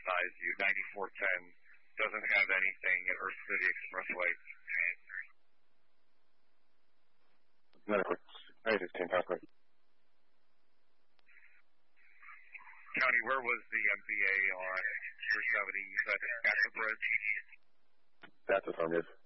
emphasize you, 9410 doesn't have anything at Earth City Expressway. Medical, 916 Parkway. County, where was the MVA on 370? You said at the bridge? That's affirmative.